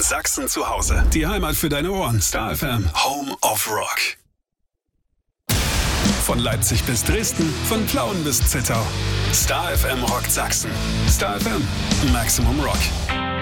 Sachsen zu Hause. Die Heimat für deine Ohren. Star FM. Home of Rock. Von Leipzig bis Dresden, von Plauen bis Zittau. Star FM rockt Sachsen. Star FM. Maximum Rock.